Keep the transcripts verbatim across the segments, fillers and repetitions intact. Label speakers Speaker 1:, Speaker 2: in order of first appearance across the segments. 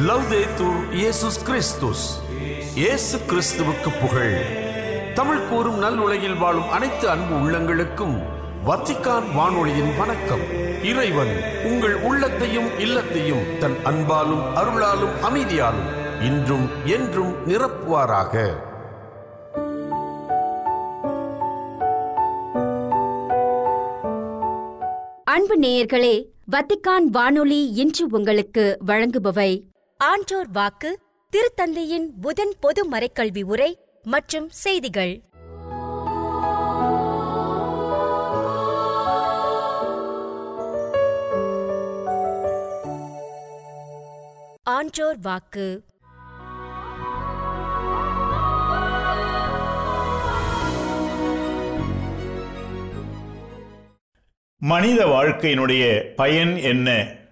Speaker 1: லவ்தேத்தூர் இயேசுஸ் கிறிஸ்துஸ். இயேசு கிறிஸ்துவுக்கு புகழ். தமிழ் கூறும் நல் உலகில் வாழும் அனைத்து அன்பு உள்ளங்களுக்கும் வத்திக்கான் வானொலியின் வணக்கம். இறைவன் உங்கள் உள்ளத்தையும் இல்லத்தையும் தன் அன்பாலும் அருளாலும் அமைதியாலும் இன்றும் என்றும் நிரப்புவாராக.
Speaker 2: அன்பு நேயர்களே, வத்திக்கான் வானொலி இன்று உங்களுக்கு வழங்குபவை ஆன்றோர் வாக்கு, திருத்தந்தையின் புதன் பொது மறைக்கல்வி உரை மற்றும் செய்திகள். ஆன்றோர் வாக்கு.
Speaker 3: மனித வாழ்க்கையினுடைய பயன் என்ன?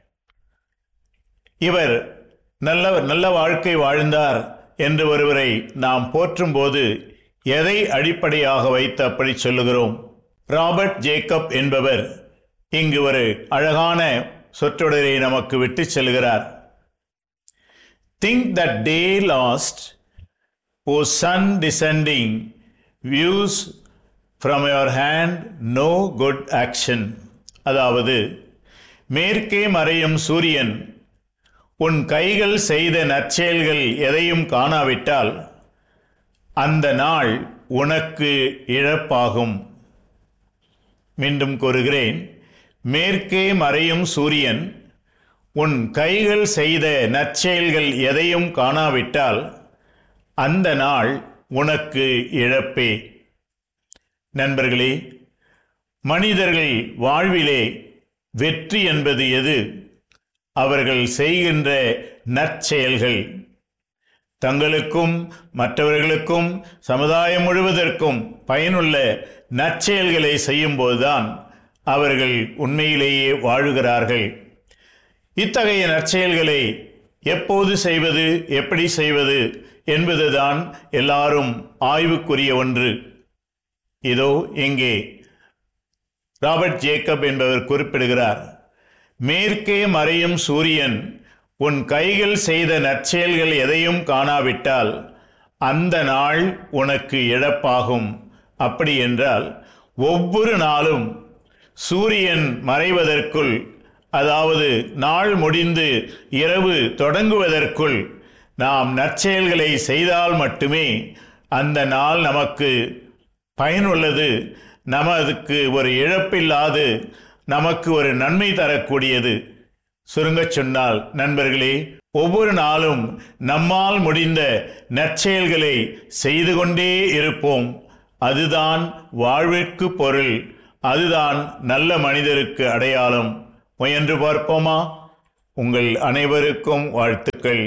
Speaker 3: இவர் நல்ல நல்ல வாழ்க்கை வாழ்ந்தார் என்று ஒருவரை நாம் போற்றும் போது எதை அடிப்படையாக வைத்து அப்படி சொல்லுகிறோம்? ராபர்ட் ஜேக்கப் என்பவர் இங்கு ஒரு அழகான சொற்றொடரை நமக்கு விட்டு செல்கிறார். Think that day lost, O sun descending, views from your hand no good action. அதாவது, மேற்கே மறையும் சூரியன் உன் கைகள் செய்த நற்செயல்கள் எதையும் காணாவிட்டால் அந்த நாள் உனக்கு இழப்பாகும். மீண்டும் கூறுகிறேன், மேற்கே மறையும் சூரியன் உன் கைகள் செய்த நற்செயல்கள் எதையும் காணாவிட்டால் அந்த நாள் உனக்கு இழப்பே. நண்பர்களே, மனிதர்கள் வாழ்விலே வெற்றி என்பது எது? அவர்கள் செய்கின்ற நற்செயல்கள். தங்களுக்கும் மற்றவர்களுக்கும் சமுதாயம் முழுவதற்கும் பயனுள்ள நற்செயல்களை செய்யும்போதுதான் அவர்கள் உண்மையிலேயே வாழுகிறார்கள். இத்தகைய நற்செயல்களை எப்போது செய்வது, எப்படி செய்வது என்பதுதான் எல்லாரும் ஆய்வுக்குரிய ஒன்று. இதோ இங்கே ராபர்ட் ஜேக்கப் என்பவர் குறிப்பிடுகிறார், மேற்கே மறையும் சூரியன் உன் கைகள் செய்த நற்செயல்கள் எதையும் காணாவிட்டால் அந்த நாள் உனக்கு இழப்பாகும். அப்படி என்றால் ஒவ்வொரு நாளும் சூரியன் மறைவதற்குள், அதாவது நாள் முடிந்து இரவு தொடங்குவதற்குள் நாம் நற்செயல்களை செய்தால் மட்டுமே அந்த நாள் நமக்கு பயனுள்ளது, நமக்கு ஒரு இழப்பில்லாது நமக்கு ஒரு நன்மை தரக்கூடியது. சுருங்கச் சொன்னால் நண்பர்களே, ஒவ்வொரு நாளும் நம்மால் முடிந்த நற்செயல்களை செய்து கொண்டே இருப்போம். அதுதான் வாழ்விற்கு பொருள், அதுதான் நல்ல மனிதருக்கு அடையாளம். முயன்று பார்ப்போமா? உங்கள் அனைவருக்கும் வாழ்த்துக்கள்.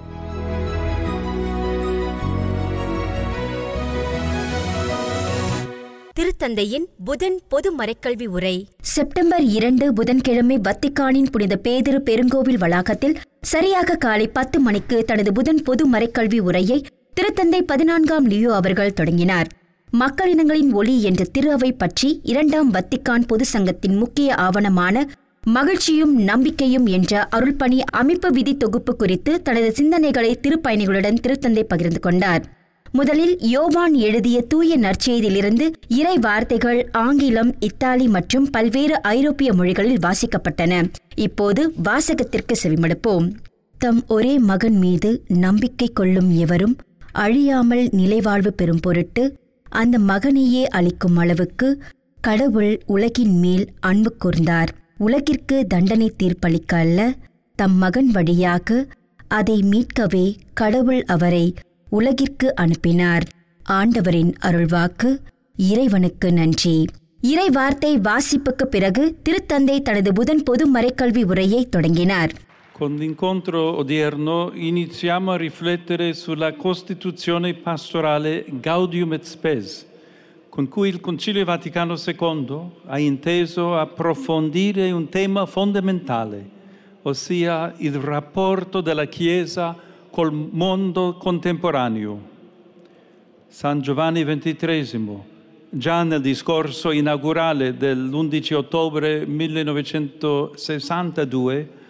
Speaker 2: திருத்தந்தையின் புதன் பொது மறைக்கல்வி உரை. செப்டம்பர் இரண்டு புதன்கிழமை வத்திக்கானின் புனித பேதுரு பெருங்கோவில் வளாகத்தில் சரியாக காலை பத்து மணிக்கு தனது புதன் பொது மறைக்கல்வி உரையை திருத்தந்தை பதினான்காம் லியோ அவர்கள் தொடங்கினார். மக்களினங்களின் ஒளி என்ற திரு அவை பற்றி இரண்டாம் வத்திக்கான் பொது சங்கத்தின் முக்கிய ஆவணமான மகிழ்ச்சியும் நம்பிக்கையும் என்ற அருள்பணி அமைப்பு விதி தொகுப்பு குறித்து தனது சிந்தனைகளை திருப்பயணிகளுடன் திருத்தந்தை பகிர்ந்து கொண்டார். முதலில் யோவான் எழுதிய தூய நற்செய்தியிலிருந்து இறை வார்த்தைகள் ஆங்கிலம், இத்தாலி மற்றும் பல்வேறு ஐரோப்பிய மொழிகளில் வாசிக்கப்பட்டன. இப்போது வாசகத்திற்கு செவிமடுப்போம். தம் ஒரே மகன் மீது நம்பிக்கை கொள்ளும் எவரும் அழியாமல் நிலைவாழ்வு பெறும் பொருட்டு அந்த மகனையே அளிக்கும் அளவுக்கு கடவுள் உலகின் மேல் அன்பு கூர்ந்தார். உலகிற்கு தண்டனை தீர்ப்பளிக்க அல்ல, தம் மகன் வழியாக அதை மீட்கவே கடவுள் அவரை உலகிற்கு அனுப்பினார். ஆண்டவரின் அருள்வாக்கு. இறைவனுக்கு நன்றி. இறை வார்த்தை வாசிப்புக்கு பிறகு திருத்தந்தை தனது புதன் பொது மறைக்கல்வி உரையை தொடங்கினார்.
Speaker 4: Con l'incontro odierno iniziamo a riflettere sulla Costituzione pastorale Gaudium et Spes, con cui il Concilio Vaticano secondo ha inteso approfondire un tema fondamentale, ossia il rapporto della Chiesa col mondo contemporaneo. San Giovanni ventitreesimo, già nel discorso inaugurale dell'undici ottobre millenovecentosessantadue,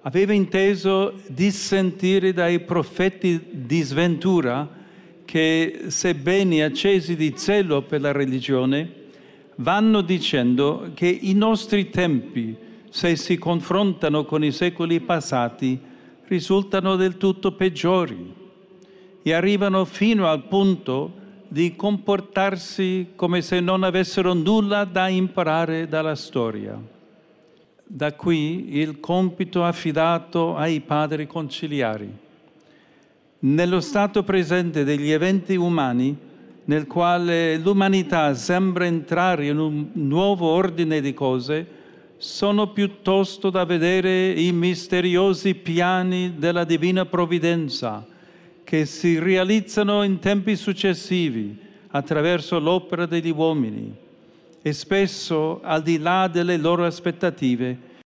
Speaker 4: aveva inteso dissentire dai profeti di sventura che, sebbene accesi di zelo per la religione, vanno dicendo che i nostri tempi, se si confrontano con i secoli passati, risultano del tutto peggiori e arrivano fino al punto di comportarsi come se non avessero nulla da imparare dalla storia. Da qui il compito affidato ai padri conciliari. Nello stato presente degli eventi umani, nel quale l'umanità sembra entrare in un nuovo ordine di cose, sono piuttosto da vedere i misteriosi piani della divina provvidenza che si realizzano in tempi successivi attraverso l'opera degli uomini e spesso al di là delle loro aspettative.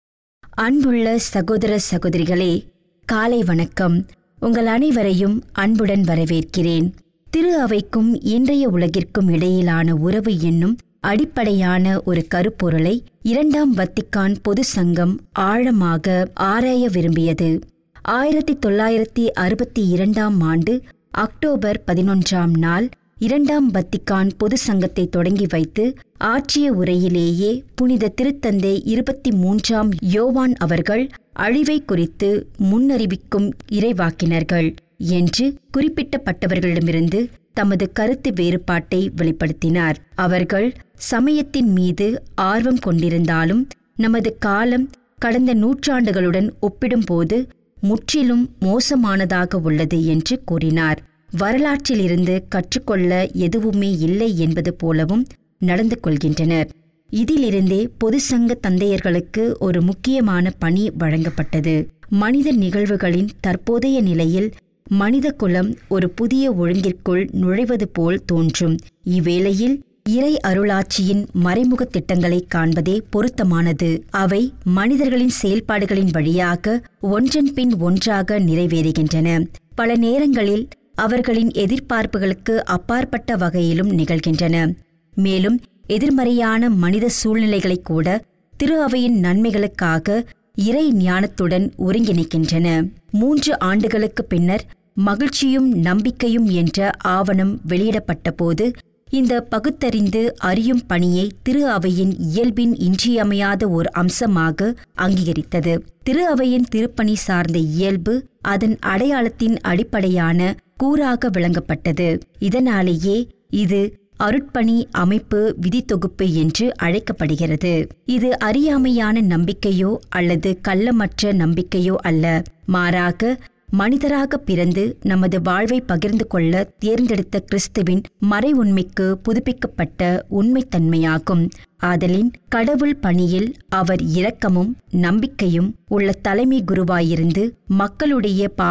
Speaker 2: அன்புள்ள சகோதர சகோதரிகளே, காலை வணக்கம். உங்கள் அனைவரையும் அன்புடன் வரவேற்கிறேன். திரு அவைக்கும் இன்றைய உலகிற்கும் இடையிலான உறவு என்னும் அடிப்படையான ஒரு கருப்பொருளை இரண்டாம் வத்திக்கான் பொது சங்கம் ஆழமாக ஆராய விரும்பியது. ஆயிரத்தி தொள்ளாயிரத்தி அறுபத்தி இரண்டாம் ஆண்டு அக்டோபர் பதினொன்றாம் நாள் இரண்டாம் வத்திக்கான் பொது சங்கத்தை தொடங்கி வைத்து ஆற்றிய உரையிலேயே புனித திருத்தந்தை இருபத்தி மூன்றாம் யோவான் அவர்கள் அழிவை குறித்து முன்னறிவிக்கும் இறைவாக்கினர்கள் என்று குறிப்பிட்டப்பட்டவர்களிடமிருந்து தமது கருத்து வேறுபாட்டை வெளிப்படுத்தினார். அவர்கள் சமயத்தின் மீது ஆர்வம் கொண்டிருந்தாலும் நமது காலம் கடந்த நூற்றாண்டுகளுடன் ஒப்பிடும்போது முற்றிலும் மோசமானதாக உள்ளது என்று கூறினார். வரலாற்றிலிருந்து கற்றுக்கொள்ள எதுவுமே இல்லை என்பது போலவும் நடந்து கொள்கின்றனர். இதிலிருந்தே பொது சங்க தந்தையர்களுக்கு ஒரு முக்கியமான பணி வழங்கப்பட்டது. மனித நிகழ்வுகளின் தற்போதைய நிலையில் மனித குலம் ஒரு புதிய ஒழுங்கிற்குள் நுழைவது போல் தோன்றும். இவ்வேளையில் இறை அருளாட்சியின் மறைமுக திட்டங்களை காண்பதே பொருத்தமானது. அவை மனிதர்களின் செயல்பாடுகளின் வழியாக ஒன்றன் பின் ஒன்றாக நிறைவேறுகின்றன. பல நேரங்களில் அவர்களின் எதிர்பார்ப்புகளுக்கு அப்பாற்பட்ட வகையிலும் நிகழ்கின்றன. மேலும் எதிர்மறையான மனித சூழ்நிலைகளை கூட திரு அவையின் நன்மைகளுக்காக இறை ஞானத்துடன் ஒருங்கிணைக்கின்றன. மூன்று ஆண்டுகளுக்கு பின்னர் மகிழ்ச்சியும் நம்பிக்கையும் என்ற ஆவணம் வெளியிடப்பட்ட போது இந்த பகுத்தறிந்து அறியும் பணியை திரு அவையின் இயல்பின் இன்றியமையாத ஒரு அம்சமாக அங்கீகரித்தது. திரு அவையின் திருப்பணி சார்ந்த இயல்பு அதன் அடையாளத்தின் அடிப்படையான கூறாக விளங்கப்பட்டது. இதனாலேயே இது அருட்பணி அமைப்பு விதி தொகுப்பு என்று அழைக்கப்படுகிறது. இது அறியாமையான நம்பிக்கையோ அல்லது கள்ளமற்ற நம்பிக்கையோ அல்ல, மாறாக மனிதராக பிறந்து நமது வாழ்வை பகிர்ந்து கொள்ள தேர்ந்தெடுத்த கிறிஸ்துவின் மறை உண்மைக்கு புதுப்பிக்கப்பட்ட உண்மைத்தன்மையாகும். ஆதலின் கடவுள் பணியில் அவர் இரக்கமும் நம்பிக்கையும் உள்ள தலைமை குருவாயிருந்து மக்களுடைய